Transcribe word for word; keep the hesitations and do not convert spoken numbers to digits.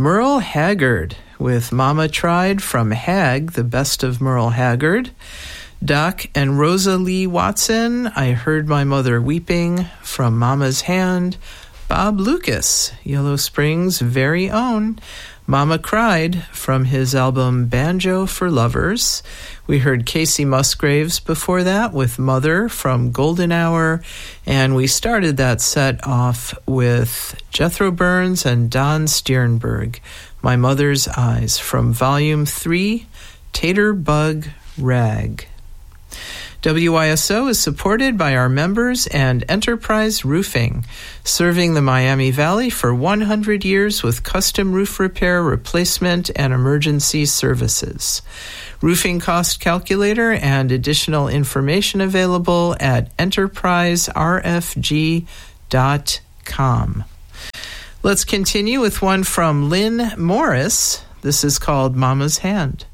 Merle Haggard with Mama Tried from Hag, the best of Merle Haggard. Doc and Rosa Lee Watson, I Heard My Mother Weeping from Mama's Hand. Bob Lucas, Yellow Springs' very own. Mama Cried from his album Banjo for Lovers. We heard Casey Musgraves before that with Mother from Golden Hour. And we started that set off with Jethro Burns and Don Sternberg, My Mother's Eyes from Volume three, Tater Bug Rag. W I S O is supported by our members and Enterprise Roofing, serving the Miami Valley for one hundred years with custom roof repair, replacement, and emergency services. Roofing cost calculator and additional information available at enterprise r f g dot com. Let's continue with one from Lynn Morris. This is called Mama's Hand.